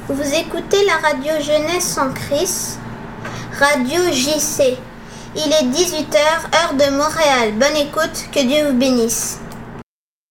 Vous écoutez la radio Jeunesse en Christ, Radio JC. Il est 18h, heure de Montréal. Bonne écoute, que Dieu vous bénisse.